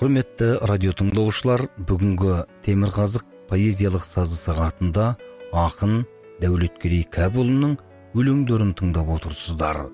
Құрметті радио тыңдаушылар, бүгінгі Темірқазық поэзиялық сазы сағатында ақын Дәулеткерей Кәпұлының өлеңдерін тыңдап отырсыздар.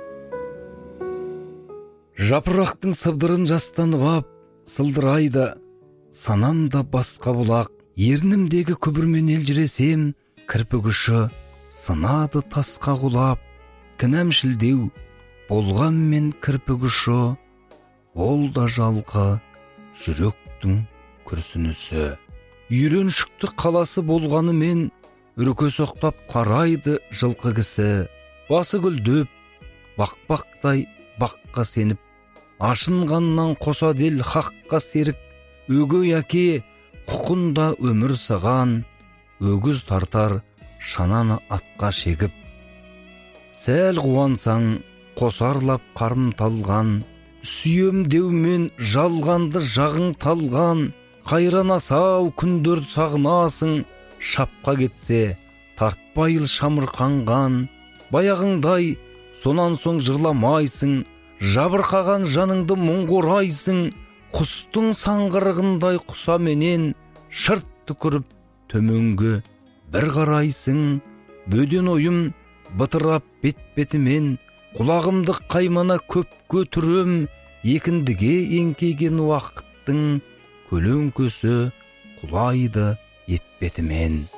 Жапырақтың сыбдырын жастанып ап, сылдырайды, санамда басқа бұлақ, ернімдегі күбірмен елжіресем, кірпік ұшы сынады тасқа құлап, кінәмшілдеу болған мен кірпік ұшы, ол да жалқа жүректің күрсінісі. Үйреншікті қаласы болғаны мен, үрке соқтап қарайды жылқы кісі. Басы гүлдеп, бақпақтай баққа сеніп, ашынғаннан қоса дел хаққа серік. Өгей әке құқында өмір саған, өгіз тартар шананы атқа шегіп. Сәл қуансаң қосарлап қарым талған, сүйем деумен жалғанды жағың талған. Қайранасау күндер сағынасың, шапқа кетсе тартпайыл шамырқанған. Баяғыңдай сонан соң жырламайсың, жабырқаған жаныңды мұңғырайсың. Құстың саңғырығындай құса менен, шырт түкіріп төменге бір қарайсың. Бөден ойым бытырап бет-бетімен, құлағымды қаймана көпке түрем. Екіндіге еңкейген уақыттың көлеңкесі құлайды етбетімен.